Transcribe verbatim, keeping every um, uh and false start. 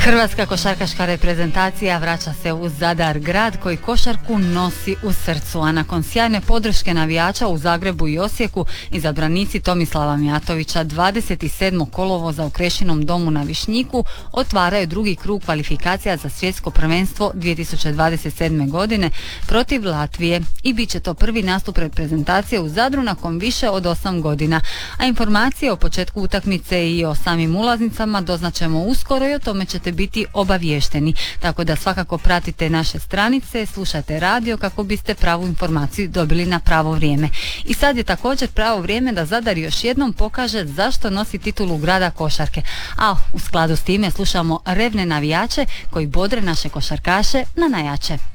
Hrvatska košarkaška reprezentacija vraća se u Zadar, grad koji košarku nosi u srcu, a nakon sjajne podrške navijača u Zagrebu i Osijeku, izabranici Tomislava Mijatovića dvadeset sedmog kolovoza u Krešinom domu na Višnjiku otvaraju drugi krug kvalifikacija za svjetsko prvenstvo dvije tisuće dvadeset sedme. godine protiv Latvije i bit će to prvi nastup reprezentacije u Zadru nakon više od osam godina. A informacije o početku utakmice i o samim ulaznicama doznaćemo uskoro i o tome ćete biti obaviješteni. Tako da svakako pratite naše stranice, slušajte radio kako biste pravu informaciju dobili na pravo vrijeme. I sad je također pravo vrijeme da Zadar još jednom pokaže zašto nosi titulu grada košarke. A u skladu s time slušamo revne navijače koji bodre naše košarkaše na najjače.